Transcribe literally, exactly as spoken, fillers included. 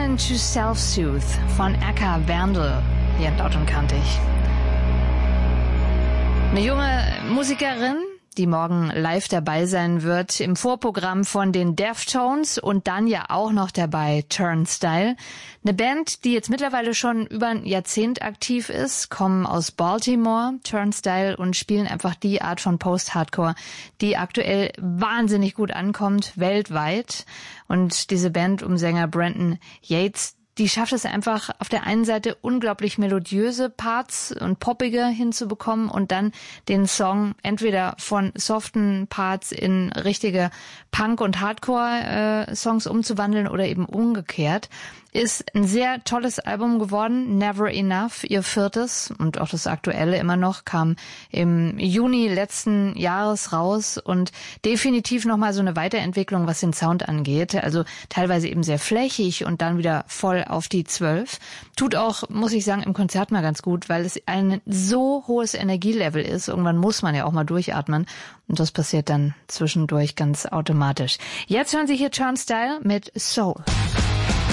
Medicine to Self-Soothe von Eka Werndl, hier in Laut und Kantig. Eine junge Musikerin, die morgen live dabei sein wird im Vorprogramm von den Deftones und dann ja auch noch dabei Turnstile. Eine Band, die jetzt mittlerweile schon über ein Jahrzehnt aktiv ist, kommen aus Baltimore, Turnstile, und spielen einfach die Art von Post-Hardcore, die aktuell wahnsinnig gut ankommt, weltweit. Und diese Band um Sänger Brandon Yates, die schafft es einfach auf der einen Seite unglaublich melodiöse Parts und poppige hinzubekommen und dann den Song entweder von soften Parts in richtige Punk- und Hardcore-Songs umzuwandeln oder eben umgekehrt. Ist ein sehr tolles Album geworden, Never Enough, ihr viertes und auch das aktuelle immer noch, kam im Juni letzten Jahres raus und definitiv nochmal so eine Weiterentwicklung, was den Sound angeht. Also teilweise eben sehr flächig und dann wieder voll auf die Zwölf. Tut auch, muss ich sagen, im Konzert mal ganz gut, weil es ein so hohes Energielevel ist. Irgendwann muss man ja auch mal durchatmen und das passiert dann zwischendurch ganz automatisch. Jetzt hören Sie hier Turnstile mit Soul.